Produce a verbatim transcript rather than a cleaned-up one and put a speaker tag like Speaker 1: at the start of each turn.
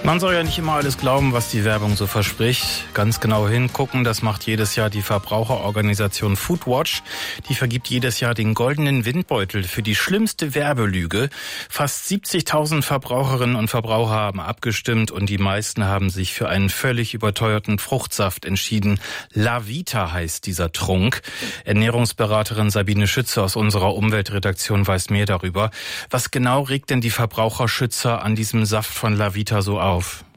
Speaker 1: Man soll ja nicht immer alles glauben, was die Werbung so verspricht. Ganz genau hingucken, das macht jedes Jahr die Verbraucherorganisation Foodwatch. Die vergibt jedes Jahr den goldenen Windbeutel für die schlimmste Werbelüge. Fast siebzigtausend Verbraucherinnen und Verbraucher haben abgestimmt und die meisten haben sich für einen völlig überteuerten Fruchtsaft entschieden. LaVita heißt dieser Trunk. Ernährungsberaterin Sabine Schütze aus unserer Umweltredaktion weiß mehr darüber. Was genau regt denn die Verbraucherschützer an diesem Saft von LaVita so auf?